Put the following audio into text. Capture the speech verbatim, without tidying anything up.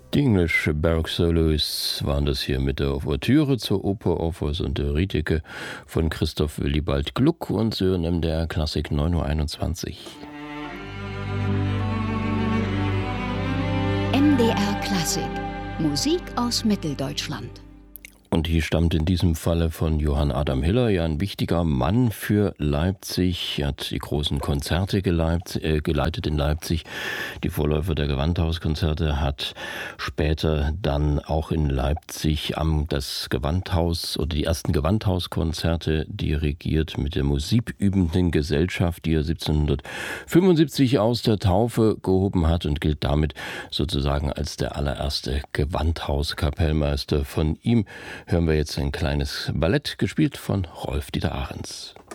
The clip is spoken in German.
Die English Baroque Soloists waren das hier mit der Ouvertüre zur Oper Orpheus und Eurydice von Christoph Willibald Gluck und Sie hören M D R Klassik neun Uhr einundzwanzig. M D R Klassik. Musik aus Mitteldeutschland. Und die stammt in diesem Falle von Johann Adam Hiller, ja ein wichtiger Mann für Leipzig. Er hat die großen Konzerte geleitet, äh, geleitet in Leipzig, die Vorläufer der Gewandhauskonzerte, hat später dann auch in Leipzig am das Gewandhaus oder die ersten Gewandhauskonzerte dirigiert mit der musikübenden Gesellschaft, die er siebzehnhundertfünfundsiebzig aus der Taufe gehoben hat und gilt damit sozusagen als der allererste Gewandhauskapellmeister. Von ihm hören wir jetzt ein kleines Ballett, gespielt von Rolf Dieter Ahrens.